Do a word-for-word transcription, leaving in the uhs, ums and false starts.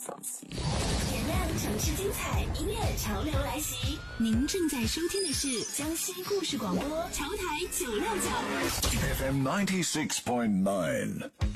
点亮城市精彩，音乐潮流来袭。您正在收听的是江西故事广播，潮台九六九 F M ninety six point nine。